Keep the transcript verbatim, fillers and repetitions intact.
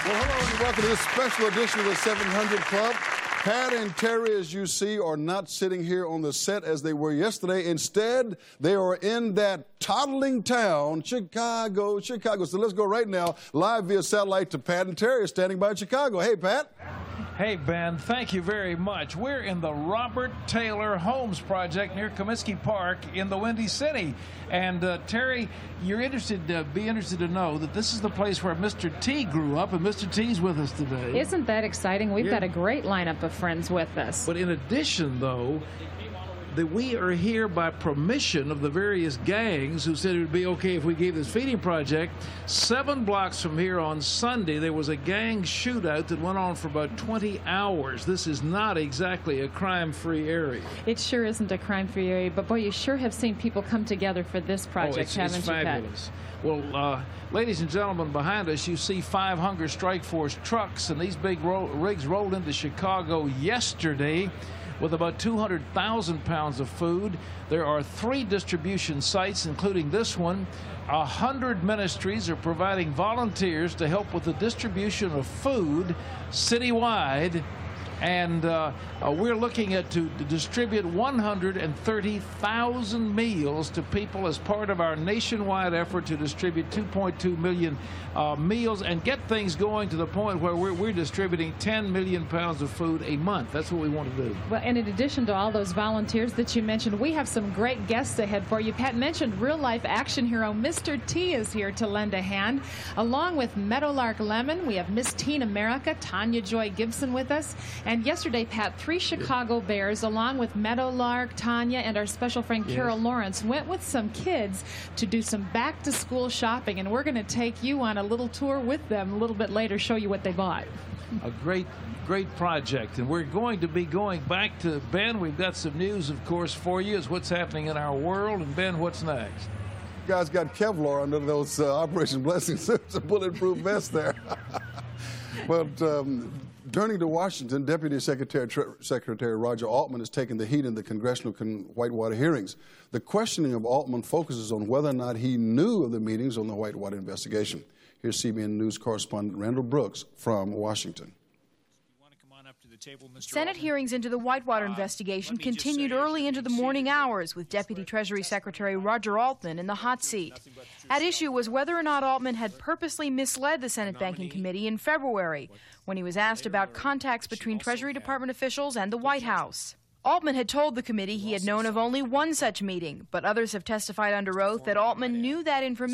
Well, hello and welcome to this special edition of the seven hundred Club. Pat and Terry, as you see, are not sitting here on the set as they were yesterday. Instead, they are in that toddling town, Chicago, Chicago. So let's go right now, live via satellite to Pat and Terry standing by in Chicago. Hey, Pat. Hey, Ben, thank you very much. We're in the Robert Taylor Homes Project near Comiskey Park in the Windy City. And, uh, Terry, you're interested, uh, be interested to know that this is the place where Mister T grew up, and Mister T's with us today. Isn't that exciting? We've Yeah. got a great lineup of friends with us. But in addition, though, that we are here by permission of the various gangs who said it would be okay if we gave this feeding project. Seven blocks from here on Sunday, there was a gang shootout that went on for about twenty hours. This is not exactly a crime-free area. It sure isn't a crime-free area, but boy, you sure have seen people come together for this project, oh, it's, haven't it's you, Pat? fabulous. Well, uh, ladies and gentlemen, behind us, you see five Hunger Strike Force trucks, and these big ro rigs rolled into Chicago yesterday with about two hundred thousand pounds of food. There are three distribution sites, including this one. A hundred ministries are providing volunteers to help with the distribution of food citywide. And uh, uh, we're looking at to, to distribute one hundred thirty thousand meals to people as part of our nationwide effort to distribute two point two million uh, meals and get things going to the point where we're, we're distributing ten million pounds of food a month. That's what we want to do. Well, and in addition to all those volunteers that you mentioned, we have some great guests ahead for you. Pat mentioned real-life action hero Mister T is here to lend a hand. Along with Meadowlark Lemon, we have Miss Teen America, Tanya Joy Gibson with us. And yesterday, Pat, three Chicago Bears, along with Meadowlark, Tanya, and our special friend Carol yes. Lawrence, went with some kids to do some back-to-school shopping, and we're going to take you on a little tour with them a little bit later, show you what they bought. A great, great project, and we're going to be going back to Ben. We've got some news, of course, for you, is what's happening in our world, and Ben, what's next? You guys got Kevlar under those uh, Operation Blessing suits, a bulletproof vest there. But um, turning to Washington, Deputy Secretary, Secretary Roger Altman has taken the heat in the congressional con Whitewater hearings. The questioning of Altman focuses on whether or not he knew of the meetings on the Whitewater investigation. Here's C B N News correspondent Randall Brooks from Washington. Senate hearings into the Whitewater investigation continued early into the morning hours with Deputy Treasury Secretary Roger Altman in the hot seat. At issue was whether or not Altman had purposely misled the Senate Banking Committee in February when he was asked about contacts between Treasury Department officials and the White House. Altman had told the committee he had known of only one such meeting, but others have testified under oath that Altman knew that information